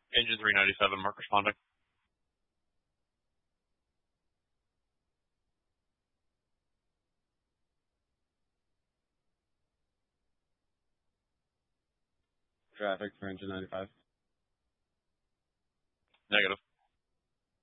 Engine 397, mark responding. Traffic for engine 95. Negative.